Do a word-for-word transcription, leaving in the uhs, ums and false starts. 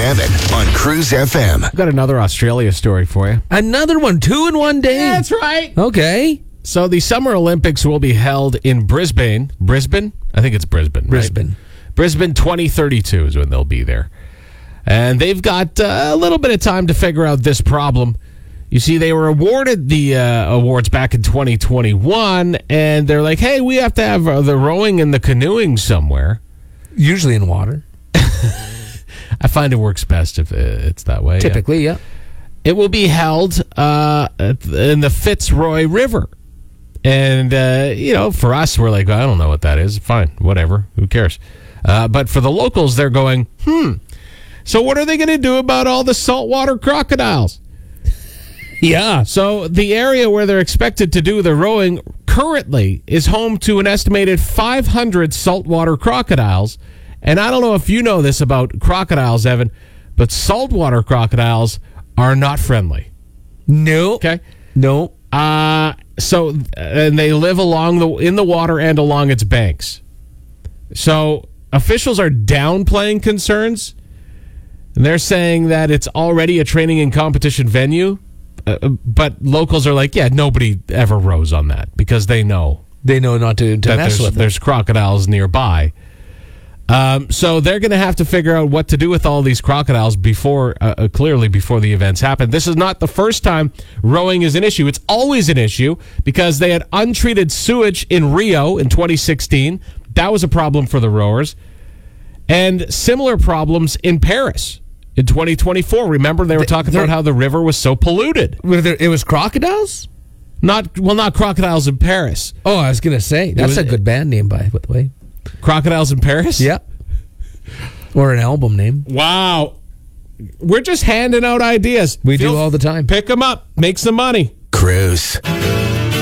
Evan on Cruise F M. I've got another Australia story for you. Another one, two in one day. That's right. Okay. So the Summer Olympics will be held in Brisbane. Brisbane? I think it's Brisbane. Brisbane. Right? Brisbane twenty thirty-two is when they'll be there. And they've got uh, a little bit of time to figure out this problem. You see, they were awarded the uh, awards back in twenty twenty-one, and they're like, hey, we have to have uh, the rowing and the canoeing somewhere. Usually in water. I find it works best if it's that way. Typically, yeah. yeah. It will be held uh, in the Fitzroy River. And, uh, you know, for us, we're like, I don't know what that is. Fine, whatever. Who cares? Uh, but for the locals, they're going, hmm. So what are they going to do about all the saltwater crocodiles? Yeah. So the area where they're expected to do the rowing currently is home to an estimated five hundred saltwater crocodiles. And I don't know if you know this about crocodiles, Evan, but saltwater crocodiles are not friendly. No. Okay? No. Uh, so, and they live along the in the water and along its banks. So officials are downplaying concerns. And they're saying that it's already a training and competition venue. Uh, but locals are like, yeah, nobody ever rows on that because they know. They know not to, to that mess there's, with there's crocodiles nearby. Um, so they're going to have to figure out what to do with all these crocodiles before, uh, uh, clearly before the events happen. This is not the first time rowing is an issue. It's always an issue because they had untreated sewage in Rio in twenty sixteen. That was a problem for the rowers. And similar problems in Paris in twenty twenty-four. Remember, they were talking They're, about how the river was so polluted. It was crocodiles? Not Well, not crocodiles in Paris. Oh, I was going to say. That's was, a good band name, by the way. Crocodiles in Paris? Yeah. Or an album name. Wow. We're just handing out ideas. We Feel, do all the time. Pick them up. Make some money. Cruise.